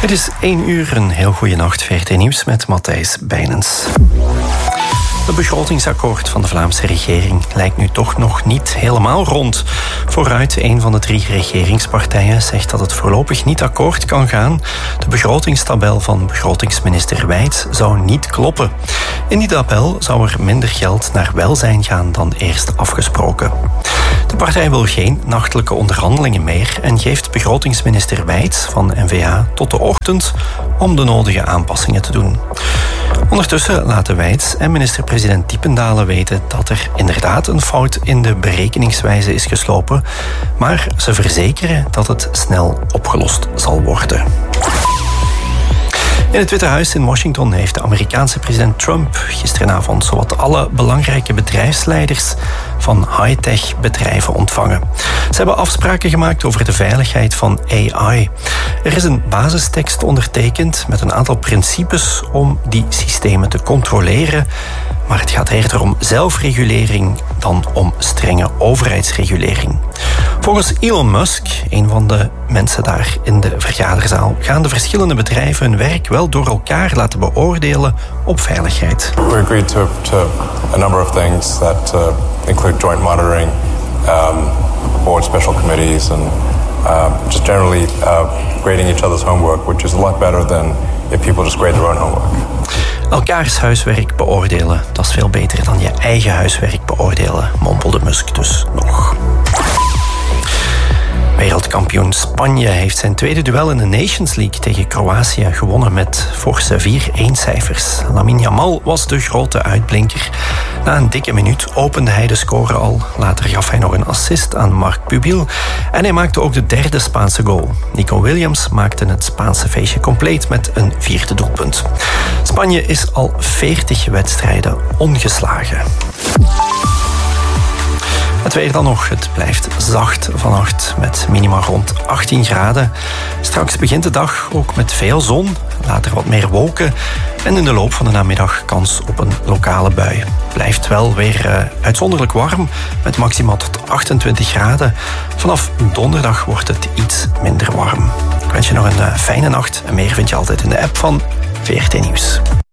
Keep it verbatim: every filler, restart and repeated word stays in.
Het is één uur, een heel goede nacht. V R T Nieuws met Matthijs Bijnens. Het begrotingsakkoord van de Vlaamse regering lijkt nu toch nog niet helemaal rond. Vooruit, een van de drie regeringspartijen zegt dat het voorlopig niet akkoord kan gaan. De begrotingstabel van begrotingsminister Wijts zou niet kloppen. In die tabel zou er minder geld naar welzijn gaan dan eerst afgesproken. De partij wil geen nachtelijke onderhandelingen meer en geeft begrotingsminister Wijts van N V A tot de ochtend om de nodige aanpassingen te doen. Ondertussen laten Wijts en minister-president Diependalen weten dat er inderdaad een fout in de berekeningswijze is geslopen, maar ze verzekeren dat het snel opgelost zal worden. In het Witte Huis in Washington heeft de Amerikaanse president Trump gisteravond zowat alle belangrijke bedrijfsleiders van high-tech bedrijven ontvangen. Ze hebben afspraken gemaakt over de veiligheid van A I. Er is een basistekst ondertekend met een aantal principes om die systemen te controleren, maar het gaat eerder om zelfregulering dan om strenge overheidsregulering. Volgens Elon Musk, een van de mensen daar in de vergaderzaal, gaan de verschillende bedrijven hun werk wel door elkaar laten beoordelen op veiligheid. We agreed to, to a number of things that uh, include joint monitoring, um, board special committees, and uh, just generally uh, grading each other's homework, which is a lot better than if people just grade their own homework. Elkaars huiswerk beoordelen, dat is veel beter dan je eigen huiswerk beoordelen, mompelde Musk dus nog. Wereldkampioen Spanje heeft zijn tweede duel in de Nations League tegen Kroatië gewonnen met forse vier-een cijfers. Lamine Yamal was de grote uitblinker. Na een dikke minuut opende hij de score al. Later gaf hij nog een assist aan Marc Pubil en hij maakte ook de derde Spaanse goal. Nico Williams maakte het Spaanse feestje compleet met een vierde doelpunt. Spanje is al veertig wedstrijden ongeslagen. Het weer dan nog. Het blijft zacht vannacht met minima rond achttien graden. Straks begint de dag ook met veel zon, later wat meer wolken en in de loop van de namiddag kans op een lokale bui. Het blijft wel weer uh, uitzonderlijk warm met maximaal tot achtentwintig graden. Vanaf donderdag wordt het iets minder warm. Ik wens je nog een uh, fijne nacht en meer vind je altijd in de app van V R T Nieuws.